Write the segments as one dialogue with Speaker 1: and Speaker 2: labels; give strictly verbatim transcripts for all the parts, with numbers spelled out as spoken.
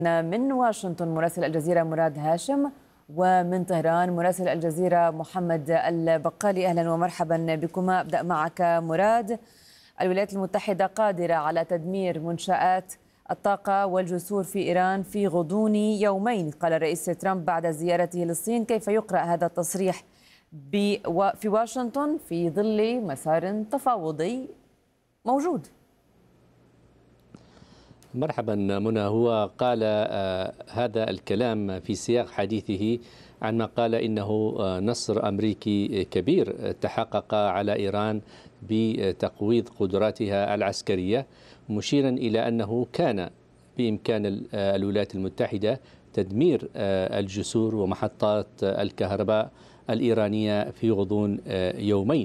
Speaker 1: من واشنطن مراسل الجزيرة مراد هاشم، ومن طهران مراسل الجزيرة محمد البقالي. أهلا ومرحبا بكما. أبدأ معك مراد. الولايات المتحدة قادرة على تدمير منشآت الطاقة والجسور في إيران في غضون يومين، قال الرئيس ترامب بعد زيارته للصين. كيف يقرأ هذا التصريح في واشنطن في ظل مسار تفاوضي موجود؟
Speaker 2: مرحبا منى. هو قال آه هذا الكلام في سياق حديثه عن ما قال إنه آه نصر أمريكي كبير تحقق على إيران بتقويض قدراتها العسكرية، مشيرا إلى أنه كان بإمكان الولايات المتحدة تدمير آه الجسور ومحطات الكهرباء الإيرانية في غضون آه يومين.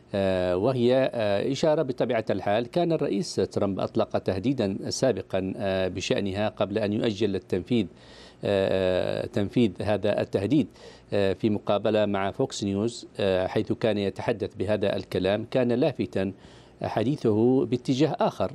Speaker 2: وهي إشارة بطبيعة الحال. كان الرئيس ترامب أطلق تهديدا سابقا بشأنها قبل أن يؤجل التنفيذ تنفيذ هذا التهديد في مقابلة مع فوكس نيوز، حيث كان يتحدث بهذا الكلام. كان لافتا حديثه باتجاه آخر،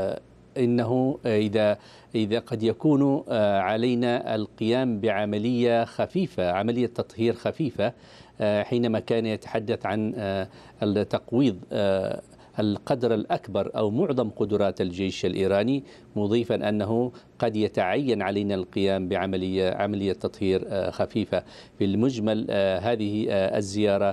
Speaker 2: إنه إذا إذا قد يكون علينا القيام بعملية خفيفة، عملية تطهير خفيفة، حينما كان يتحدث عن التقويض القدر الأكبر أو معظم قدرات الجيش الإيراني، مضيفا أنه قد يتعين علينا القيام بعملية عملية تطهير خفيفة. في المجمل هذه الزيارة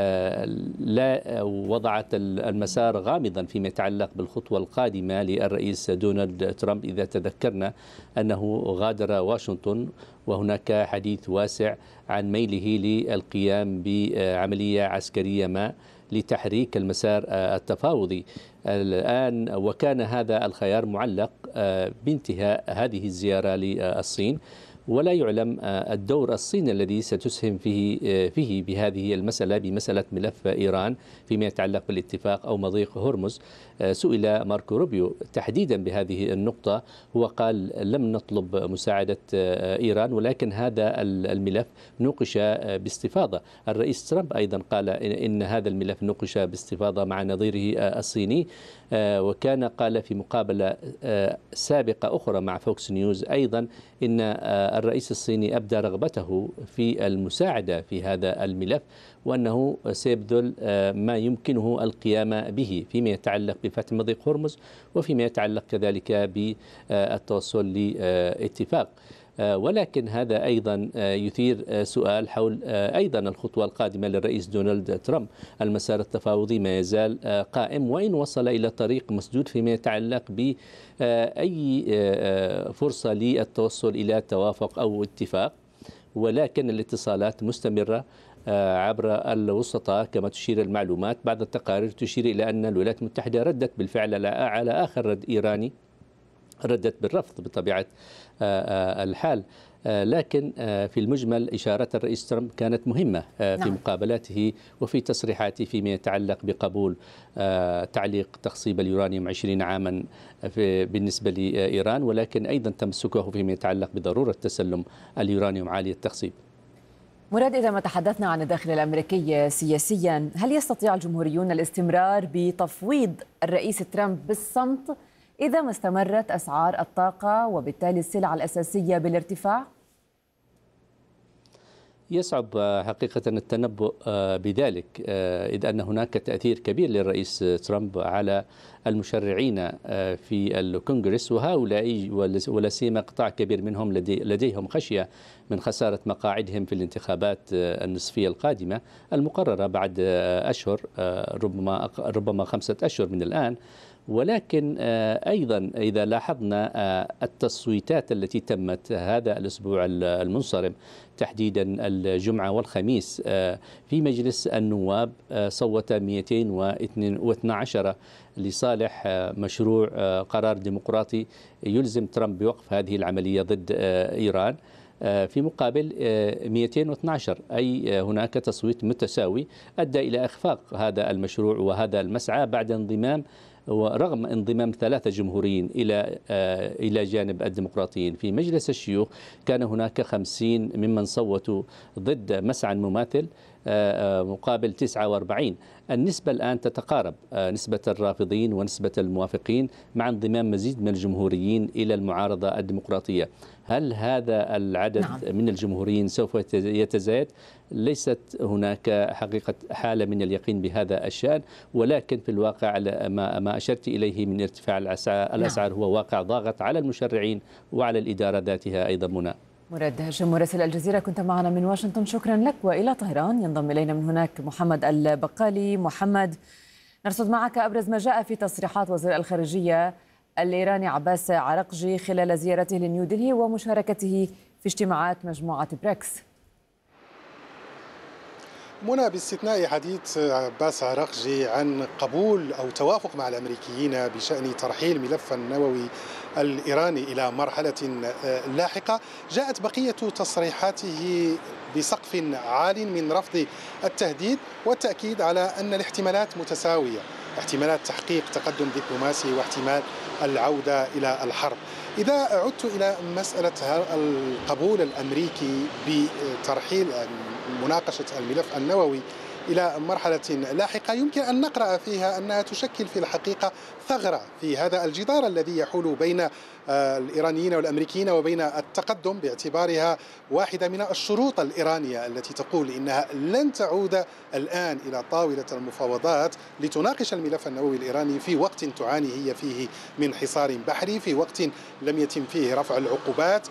Speaker 2: لا وضعت المسار غامضا فيما يتعلق بالخطوة القادمة للرئيس دونالد ترامب. إذا تذكرنا أنه غادر واشنطن وهناك حديث واسع عن ميله للقيام بعملية عسكرية ما لتحريك المسار التفاوضي الآن، وكان هذا الخيار معلق بانتهاء هذه الزيارة للصين. ولا يعلم الدور الصيني الذي ستسهم فيه فيه بهذه المسألة، بمسألة ملف إيران فيما يتعلق بالاتفاق أو مضيق هرمز. سئل ماركو روبيو تحديدا بهذه النقطة، هو قال لم نطلب مساعدة إيران، ولكن هذا الملف نوقش باستفاضة. الرئيس ترامب أيضا قال إن هذا الملف نوقش باستفاضة مع نظيره الصيني، وكان قال في مقابلة سابقة أخرى مع فوكس نيوز أيضا إن الرئيس الصيني أبدى رغبته في المساعدة في هذا الملف، وأنه سيبذل ما يمكنه القيام به فيما يتعلق بفتح مضيق هرمز وفيما يتعلق كذلك بالتوصل لاتفاق. ولكن هذا أيضا يثير سؤال حول أيضا الخطوة القادمة للرئيس دونالد ترامب. المسار التفاوضي ما يزال قائم، وإن وصل إلى طريق مسدود فيما يتعلق بأي فرصة للتوصل إلى توافق أو اتفاق، ولكن الاتصالات مستمرة عبر الوسطاء كما تشير المعلومات. بعض التقارير تشير إلى أن الولايات المتحدة ردت بالفعل على آخر رد إيراني، ردت بالرفض بطبيعة الحال. لكن في المجمل إشارات الرئيس ترامب كانت مهمة في نعم. مقابلاته وفي تصريحاته فيما يتعلق بقبول تعليق تخصيب اليورانيوم عشرين عاما بالنسبة لإيران، ولكن أيضا تمسكه فيما يتعلق بضرورة تسلم اليورانيوم عالي التخصيب.
Speaker 1: مراد، إذا ما تحدثنا عن الداخل الأمريكي سياسيا، هل يستطيع الجمهوريون الاستمرار بتفويض الرئيس ترامب بالصمت إذا ما استمرت أسعار الطاقة وبالتالي السلع الأساسية بالارتفاع؟
Speaker 2: يصعب حقيقة التنبؤ بذلك، إذ أن هناك تأثير كبير للرئيس ترامب على المشرعين في الكونغرس، وهؤلاء ولا سيما قطاع كبير منهم لدي لديهم خشية من خسارة مقاعدهم في الانتخابات النصفية القادمة المقررة بعد أشهر، ربما ربما خمسة أشهر من الآن. ولكن أيضا إذا لاحظنا التصويتات التي تمت هذا الأسبوع المنصرم، تحديدا الجمعة والخميس في مجلس النواب، صوت مئتين واثني عشر لصالح مشروع قرار ديمقراطي يلزم ترامب بوقف هذه العملية ضد إيران، في مقابل مئتين واثني عشر، أي هناك تصويت متساوي أدى إلى إخفاق هذا المشروع وهذا المسعى بعد انضمام ورغم انضمام ثلاثة جمهوريين إلى إلى جانب الديمقراطيين. في مجلس الشيوخ كان هناك خمسين ممن صوتوا ضد مسعى مماثل مقابل تسعة وأربعين. النسبة الآن تتقارب، نسبة الرافضين ونسبة الموافقين، مع انضمام مزيد من الجمهوريين إلى المعارضة الديمقراطية. هل هذا العدد
Speaker 1: نعم.
Speaker 2: من الجمهوريين سوف يتزايد؟ ليست هناك حقيقة حالة من اليقين بهذا الشأن، ولكن في الواقع ما ما أشرت إليه من ارتفاع الأسعار هو واقع ضاغط على المشرعين وعلى الإدارة ذاتها أيضا. منى.
Speaker 1: مراد هاشم مراسل الجزيرة كنت معنا من واشنطن، شكرا لك. وإلى طهران ينضم إلينا من هناك محمد البقالي. محمد، نرصد معك أبرز ما جاء في تصريحات وزير الخارجية الإيراني عباس عراقجي خلال زيارته لنيودلهي ومشاركته في اجتماعات مجموعة بريكس.
Speaker 3: منى، باستثناء حديث عباس عراقجي عن قبول أو توافق مع الأمريكيين بشأن ترحيل ملف النووي الإيراني إلى مرحلة لاحقة، جاءت بقية تصريحاته بسقف عال من رفض التهديد والتأكيد على أن الاحتمالات متساوية، احتمالات تحقيق تقدم دبلوماسي واحتمال العودة إلى الحرب. إذا عدت إلى مسألة القبول الأمريكي بترحيل مناقشة الملف النووي إلى مرحلة لاحقة، يمكن أن نقرأ فيها أنها تشكل في الحقيقة ثغرة في هذا الجدار الذي يحول بين الإيرانيين والأمريكيين وبين التقدم، باعتبارها واحدة من الشروط الإيرانية التي تقول إنها لن تعود الآن إلى طاولة المفاوضات لتناقش الملف النووي الإيراني في وقت تعاني هي فيه من حصار بحري، في وقت لم يتم فيه رفع العقوبات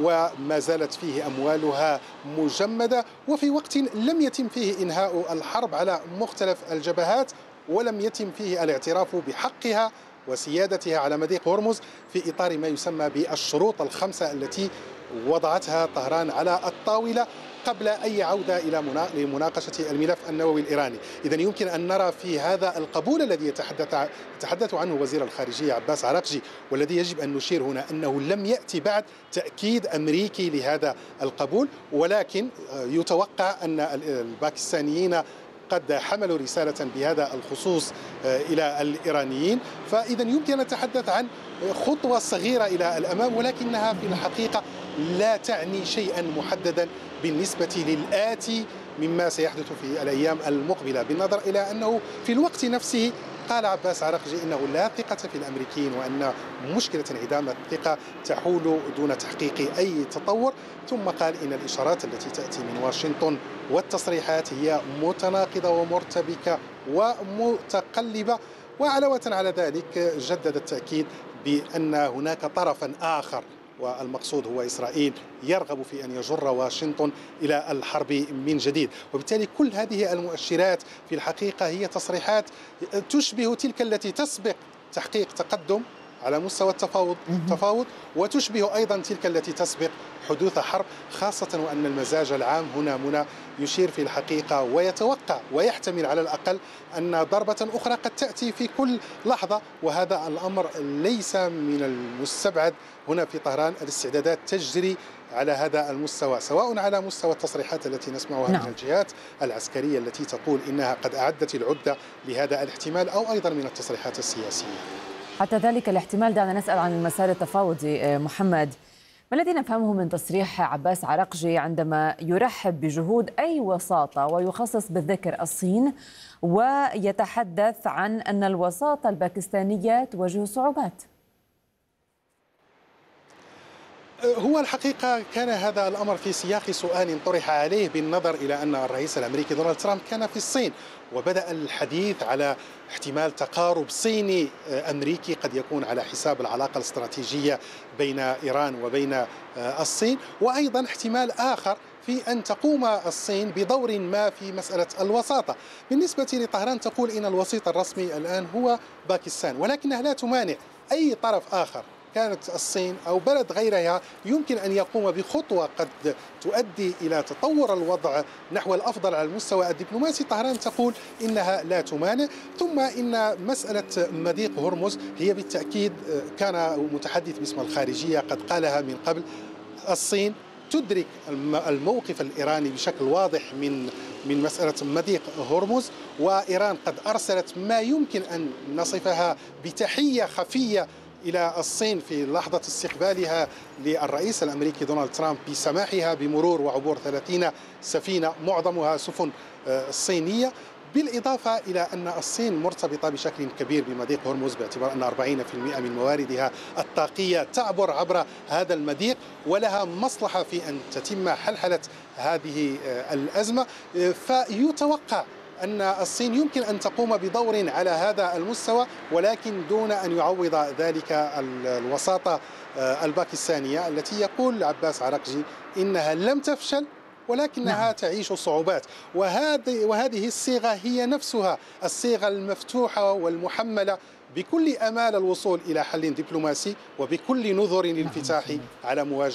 Speaker 3: وما زالت فيه أموالها مجمدة، وفي وقت لم يتم فيه إنهاء الحرب على مختلف الجبهات، ولم يتم فيه الاعتراف بحقها وسيادتها على مضيق هرمز في إطار ما يسمى بالشروط الخمسة التي وضعتها طهران على الطاولة قبل أي عودة إلى مناقشة الملف النووي الإيراني. إذن يمكن أن نرى في هذا القبول الذي يتحدث يتحدث عنه وزير الخارجية عباس عراقجي، والذي يجب أن نشير هنا أنه لم يأتي بعد تأكيد أمريكي لهذا القبول، ولكن يتوقع أن الباكستانيين قد حملوا رسالة بهذا الخصوص إلى الإيرانيين، فإذا يمكن أن نتحدث عن خطوة صغيرة إلى الأمام، ولكنها في الحقيقة لا تعني شيئا محددا بالنسبة للآتي مما سيحدث في الأيام المقبلة، بالنظر إلى أنه في الوقت نفسه قال عباس عراقجي إنه لا ثقة في الأمريكيين وأن مشكلة انعدام الثقة تحول دون تحقيق أي تطور، ثم قال إن الإشارات التي تأتي من واشنطن والتصريحات هي متناقضة ومرتبكة ومتقلبة، وعلاوة على ذلك جدد التأكيد بأن هناك طرفا آخر والمقصود هو إسرائيل يرغب في أن يجر واشنطن إلى الحرب من جديد. وبالتالي كل هذه المؤشرات في الحقيقة هي تصريحات تشبه تلك التي تسبق تحقيق تقدم على مستوى التفاوض تفاوض وتشبه أيضا تلك التي تسبق حدوث حرب، خاصة وأن المزاج العام هنا منى يشير في الحقيقة ويتوقع ويحتمل على الأقل أن ضربة أخرى قد تأتي في كل لحظة، وهذا الأمر ليس من المستبعد. هنا في طهران الاستعدادات تجري على هذا المستوى، سواء على مستوى التصريحات التي نسمعها نعم. من الجهات العسكرية التي تقول إنها قد أعدت العدة لهذا الاحتمال، أو أيضا من التصريحات السياسية.
Speaker 1: حتى ذلك الاحتمال دعنا نسأل عن المسار التفاوضي. محمد، ما الذي نفهمه من تصريح عباس عراقجي عندما يرحب بجهود أي وساطة ويخصص بالذكر الصين، ويتحدث عن أن الوساطة الباكستانية تواجه صعوبات؟
Speaker 3: هو الحقيقة كان هذا الأمر في سياق سؤال طرح عليه بالنظر إلى أن الرئيس الأمريكي دونالد ترامب كان في الصين، وبدأ الحديث على احتمال تقارب صيني أمريكي قد يكون على حساب العلاقة الاستراتيجية بين إيران وبين الصين، وأيضا احتمال آخر في أن تقوم الصين بدور ما في مسألة الوساطة. بالنسبة لطهران تقول إن الوسيط الرسمي الآن هو باكستان، ولكنها لا تمانع أي طرف آخر، كانت الصين أو بلد غيرها، يمكن أن يقوم بخطوة قد تؤدي إلى تطور الوضع نحو الأفضل على المستوى الدبلوماسي. طهران تقول إنها لا تمانع. ثم إن مسألة مضيق هرمز هي بالتأكيد كان متحدث باسم الخارجية قد قالها من قبل، الصين تدرك الموقف الإيراني بشكل واضح من من مسألة مضيق هرمز، وإيران قد أرسلت ما يمكن أن نصفها بتحية خفية إلى الصين في لحظة استقبالها للرئيس الأمريكي دونالد ترامب بسماحها بمرور وعبور ثلاثين سفينة معظمها سفن صينية. بالإضافة إلى أن الصين مرتبطة بشكل كبير بمضيق هرمز، باعتبار أن أربعين بالمئة من مواردها الطاقية تعبر عبر هذا المضيق، ولها مصلحة في أن تتم حلحلة هذه الأزمة. فيتوقع أن الصين يمكن أن تقوم بدور على هذا المستوى، ولكن دون أن يعوض ذلك الوساطة الباكستانية التي يقول عباس عراقجي إنها لم تفشل ولكنها نعم. تعيش صعوبات. وهذه وهذه الصيغة هي نفسها الصيغة المفتوحة والمحملة بكل آمال الوصول إلى حل دبلوماسي وبكل نظر للانفتاح على مواجهة